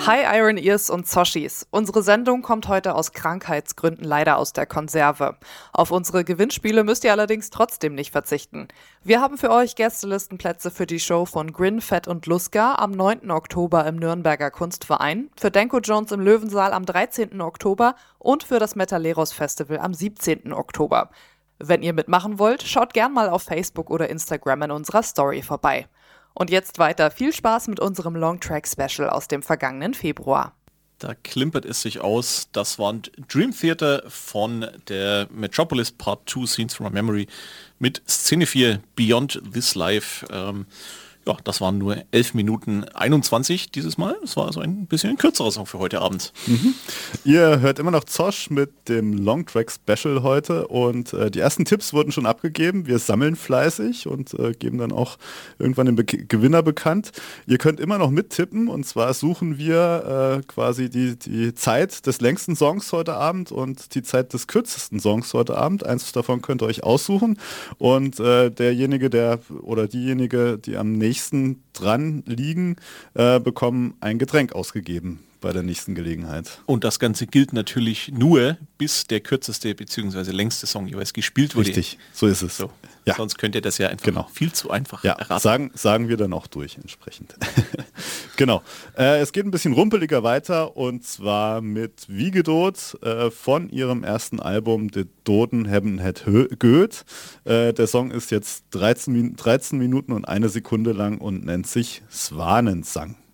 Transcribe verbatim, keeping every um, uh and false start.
Hi Iron Ears und Zoshis. Unsere Sendung kommt heute aus Krankheitsgründen leider aus der Konserve. Auf unsere Gewinnspiele müsst ihr allerdings trotzdem nicht verzichten. Wir haben für euch Gästelistenplätze für die Show von Grin, Fett und Luska am neunten Oktober im Nürnberger Kunstverein, für Denko Jones im Löwensaal am dreizehnten Oktober und für das Metaleros Festival am siebzehnten Oktober. Wenn ihr mitmachen wollt, schaut gern mal auf Facebook oder Instagram in unserer Story vorbei. Und jetzt weiter viel Spaß mit unserem Longtrack-Special aus dem vergangenen Februar. Da klimpert es sich aus. Das war ein Dream Theater von der Metropolis Part zwei Scenes from a Memory mit Szene vier Beyond This Life. Ähm, ja, das waren nur elf Minuten einundzwanzig dieses Mal. Das war also ein bisschen ein kürzerer Song für heute Abend. Mhm. Ihr hört immer noch Zosch mit dem Longtrack Special heute und äh, die ersten Tipps wurden schon abgegeben. Wir sammeln fleißig und äh, geben dann auch irgendwann den Be- Gewinner bekannt. Ihr könnt immer noch mittippen und zwar suchen wir äh, quasi die, die Zeit des längsten Songs heute Abend und die Zeit des kürzesten Songs heute Abend. Eins davon könnt ihr euch aussuchen und äh, derjenige, der oder diejenige, die am nächsten dran liegen, äh, bekommen ein Getränk ausgegeben bei der nächsten Gelegenheit. Und das Ganze gilt natürlich nur, bis der kürzeste bzw. längste Song jeweils gespielt wurde. Richtig, so ist es. So. Ja. Sonst könnt ihr das ja einfach genau. viel zu einfach ja, erraten. Sagen, sagen wir dann auch durch entsprechend. Genau. Äh, es geht ein bisschen rumpeliger weiter und zwar mit Vigedot äh, von ihrem ersten Album The Doden Hebben het Goet. Äh, der Song ist jetzt dreizehn, dreizehn Minuten und eine Sekunde lang und nennt sich Swanensang.